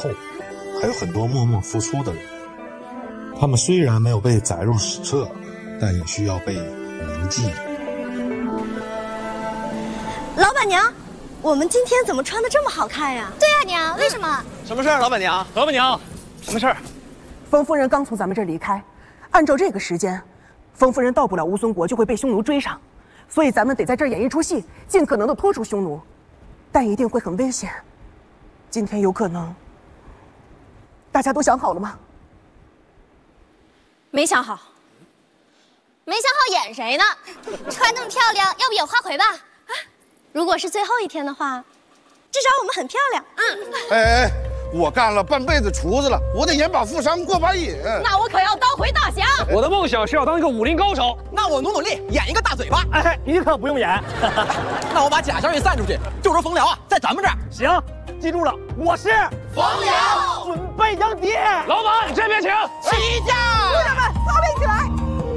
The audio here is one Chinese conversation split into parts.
后，还有很多默默付出的人。他们虽然没有被载入史册，但也需要被铭记。 老板娘，我们今天怎么穿得这么好看呀？ 对呀，娘，为什么？ 什么事儿，老板娘？ 老板娘，什么事儿？ 风夫人刚从咱们这儿离开，按照这个时间，风夫人到不了乌孙国就会被匈奴追上，所以咱们得在这儿演一出戏，尽可能的拖住匈奴，但一定会很危险。今天有可能，大家都想好了吗？ 没想好，没想好演谁呢？穿那么漂亮，要不演花魁吧？啊， 如果是最后一天的话，至少我们很漂亮。 哎，我干了半辈子厨子了，我得演把富商过把瘾。 那我可要当回大侠。 我的梦想是要当一个武林高手。 那我努力演一个大嘴巴。 哎，你可不用演。 那我把假象给散出去，就说冯辽啊，在咱们这儿。 行，记住了，我是冯辽， 准备养爹。老板，这边请。 起驾！ 姑娘们，发威起来！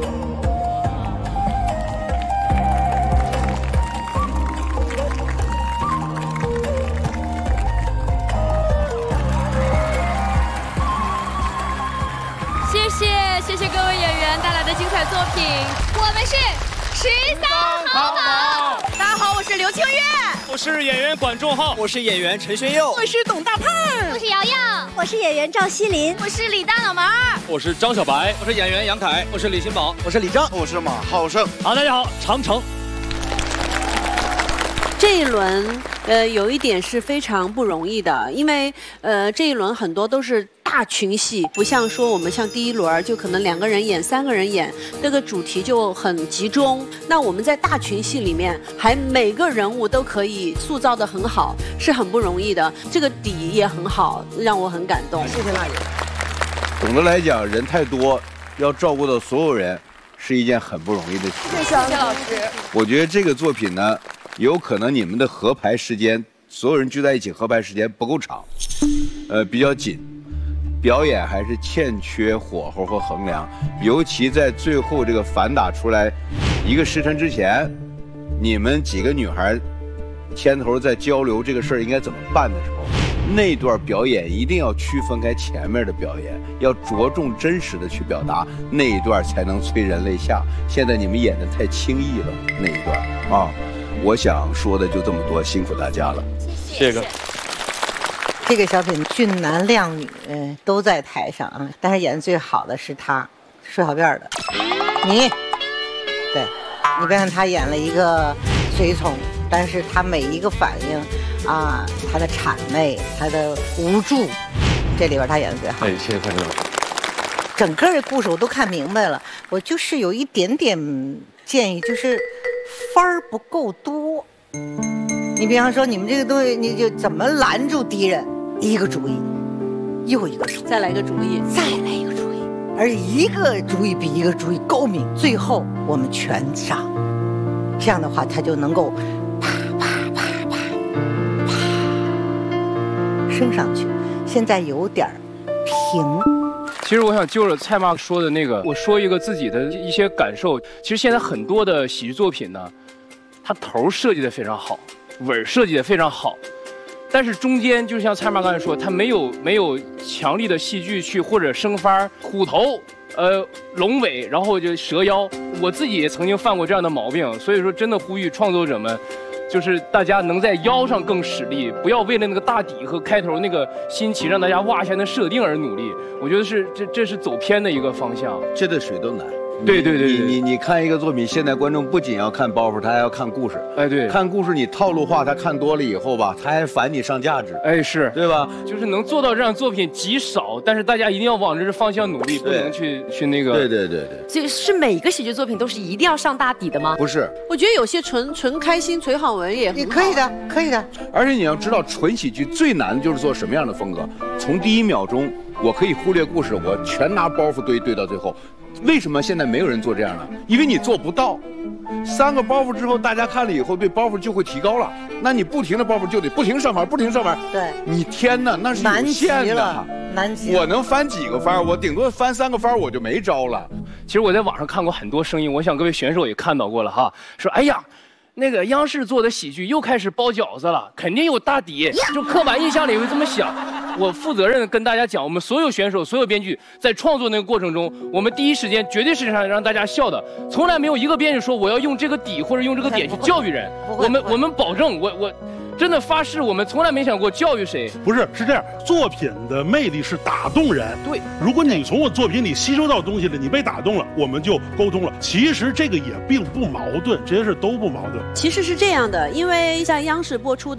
谢谢各位演员带来的精彩作品。 我们是13好宝。 大家好，我是刘清月， 我是演员管仲浩， 我是演员陈轩佑， 我是董大胖， 我是瑶瑶， 我是演员赵西林， 我是李大脑门儿， 我是张小白，我是演员杨凯，我是李新宝， 我是李正， 我是马浩胜。 好，大家好，长城。 这一轮，有一点是非常不容易的，因为这一轮很多都是大群戏，不像说我们像第一轮就可能2个人演、3个人演，这个主题就很集中。那我们在大群戏里面，还每个人物都可以塑造得很好，是很不容易的。这个底也很好，让我很感动。 谢谢娜姐。 总的来讲，人太多，要照顾到所有人，是一件很不容易的事。 谢谢老师。 我觉得这个作品呢，有可能你们的合排时间，所有人聚在一起合排时间不够长，比较紧，表演还是欠缺火候和衡量，尤其在最后这个反打出来1个时辰之前，你们几个女孩牵头在交流这个事儿应该怎么办的时候，那段表演一定要区分开前面的表演，要着重真实的去表达那一段，才能催人泪下。现在你们演的太轻易了那一段啊。我想说的就这么多，辛苦大家了。 谢谢哥。 这个小品俊男靓女都在台上啊，但是演的最好的是他，睡好辫的你。对，你别看他演了一个随从，但是他每一个反应啊，他的谄媚，他的无助，这里边他演的最好。 哎，谢谢观众。 整个故事我都看明白了，我就是有一点点建议，就是分儿不够多。你比方说你们这个东西，你就怎么拦住敌人？一个主意，又一个主意， 再来一个主意， 再来一个主意，而一个主意比一个主意高明，最后我们全上。这样的话，他就能够啪啪啪啪啪升上去。现在有点平。 其实我想就着蔡妈说的那个，我说一个自己的一些感受。其实现在很多的喜剧作品呢，它头设计的非常好，尾设计的非常好，但是中间就像蔡妈刚才说，它没有强力的戏剧去或者升发虎头，龙尾，然后就蛇腰。我自己也曾经犯过这样的毛病，所以说真的呼吁创作者们。就是大家能在腰上更使力，不要为了那个大底和开头那个新奇让大家挖下那设定而努力。我觉得这是走偏的一个方向。 这的水都难。 对， 你看一个作品，现在观众不仅要看包袱，他还要看故事。 哎，对， 看故事你套路化，他看多了以后吧，他还烦你上价值。 哎，是对吧？ 就是能做到这样作品极少，但是大家一定要往这方向努力，不能去那个。 对。 就是每一个喜剧作品都是一定要上大底的吗？ 不是， 我觉得有些纯开心、纯好玩也可以的，可以的。 而且你要知道，纯喜剧最难的就是做什么样的风格。从第1秒钟，我可以忽略故事，我全拿包袱堆到最后。为什么现在没有人做这样的？因为你做不到。3个包袱之后，大家看了以后，对包袱就会提高了。那你不停的包袱就得不停上番，不停上番。 对， 你天哪，那是有限的。 难极了。 我能翻几个番？我顶多翻3个番，我就没招了。 其实我在网上看过很多声音，我想各位选手也看到过了哈。说，哎呀， 那个央视做的喜剧又开始包饺子了，肯定有大底，就刻板印象里会这么想。我负责任的跟大家讲，我们所有选手、所有编剧在创作那个过程中，我们第一时间绝对是让大家笑的，从来没有一个编剧说我要用这个底或者用这个点去教育人。我们保证，我真的发誓，我们从来没想过教育谁。 不是，是这样，作品的魅力是打动人。 对， 如果你从我作品里吸收到东西了，你被打动了，我们就沟通了。其实这个也并不矛盾，这些事都不矛盾。 其实是这样的，因为在央视播出的